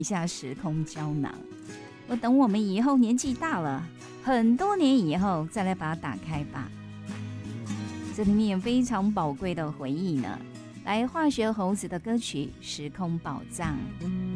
一下时空胶囊。我等我们以后年纪大了，很多年以后再来把它打开吧。这里面有非常宝贵的回忆呢。来，化学猴子的歌曲《时空宝藏》。